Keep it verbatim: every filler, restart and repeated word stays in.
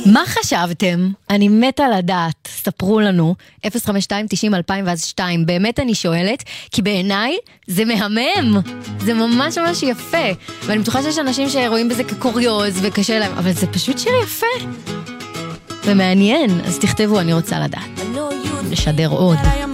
מה חשבתם? אני מתה לדעת, ספרו לנו, אפס חמש שתיים תשעים אלפיים ואז שתיים, באמת אני שואלת, כי בעיניי זה מהמם, זה ממש ממש יפה, ואני בטוחה שיש אנשים שרואים בזה כקוריוז וקשה להם, אבל זה פשוט שיר יפה, ומעניין, אז תכתבו, אני רוצה לדעת, לשדר עוד.